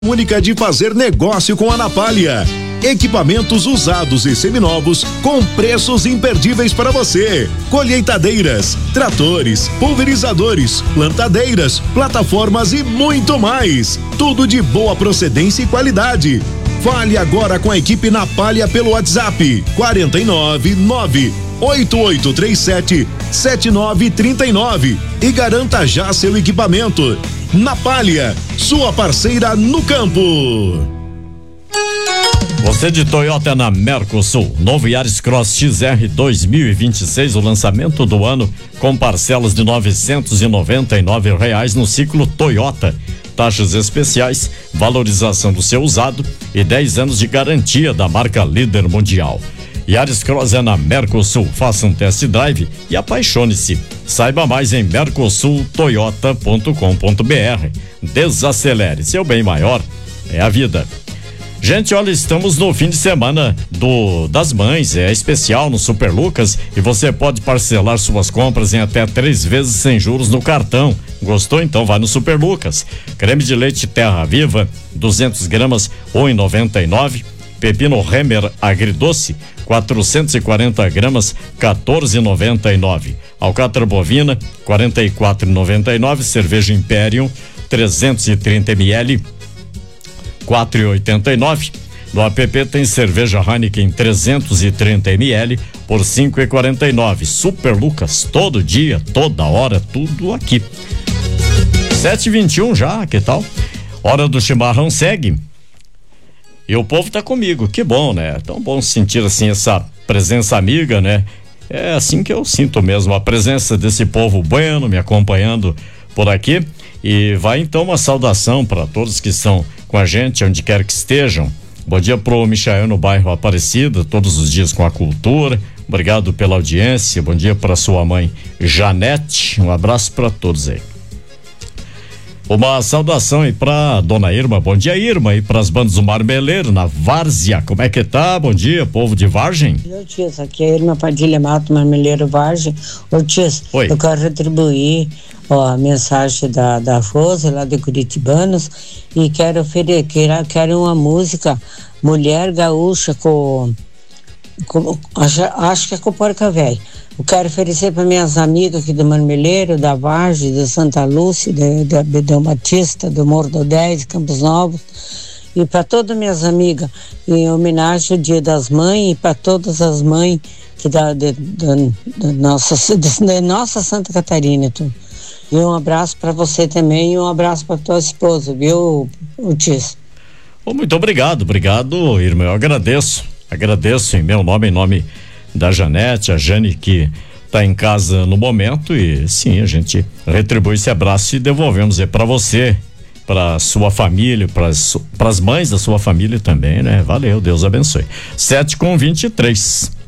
Única de fazer negócio com a Napalha. Equipamentos usados e seminovos com preços imperdíveis para você. Colheitadeiras, tratores, pulverizadores, plantadeiras, plataformas e muito mais. Tudo de boa procedência e qualidade. Fale agora com a equipe Napalha pelo WhatsApp 499-8837-7939 e garanta já seu equipamento. Napalha, sua parceira no campo. Você de Toyota na Mercosul, novo Yaris Cross XR 2026, o lançamento do ano com parcelas de R$999 no ciclo Toyota. Taxas especiais, valorização do seu usado e 10 anos de garantia da marca líder mundial. Yaris Cross é na Mercosul. Faça um test drive e apaixone-se. Saiba mais em mercosultoyota.com.br. Desacelere, seu bem maior é a vida. Gente, olha, estamos no fim de semana das mães, é especial no Super Lucas e você pode parcelar suas compras em até 3 vezes sem juros no cartão. Gostou? Então vai no Super Lucas. Creme de leite Terra Viva, 200 gramas, R$1,99. Pepino Remer agridoce, 440 gramas, R$14,99. Alcatra bovina, R$44,99. Cerveja Imperium, 330 ml, R$4,89. No app tem cerveja Heineken 330 ml por R$5,49. Super Lucas, todo dia, toda hora, tudo aqui. 7h21 já, que tal? Hora do chimarrão segue. E o povo tá comigo, que bom, né? Tão bom sentir assim essa presença amiga, né? É assim que eu sinto mesmo, a presença desse povo bueno me acompanhando por aqui. E vai então uma saudação para todos que estão com a gente, onde quer que estejam. Bom dia pro Michael no bairro Aparecida, todos os dias com a cultura. Obrigado pela audiência. Bom dia para sua mãe Janete. Um abraço para todos aí. Uma saudação aí pra dona Irma. Bom dia, Irma, e pras bandas do Marmeleiro, na Várzea. Como é que tá? Bom dia, povo de Vargem. Ô Tis, aqui é a Irma Padilha Mato, Marmeleiro Vargem. Ô Tis, eu quero retribuir a mensagem da Rose, lá de Curitibanos, e quero uma música Mulher Gaúcha acho que é com o Porca Véia. Eu quero oferecer para minhas amigas aqui do Marmeleiro, da Vargem, da Santa Lúcia, do Batista, do Morro do 10, Campos Novos, e para todas minhas amigas, em homenagem ao Dia das Mães, e para todas as mães que da nossa Santa Catarina. E um abraço para você também, e um abraço para tua esposa, viu, Tis? Muito obrigado, Irma, eu agradeço em meu nome, em nome da Janete, a Jane, que está em casa no momento, e sim, a gente retribui esse abraço e devolvemos aí para você, para sua família, para as mães da sua família também, né? Valeu, Deus abençoe. 7h23.